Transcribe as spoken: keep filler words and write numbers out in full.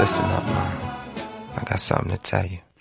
Listen up, man. I got something to tell you.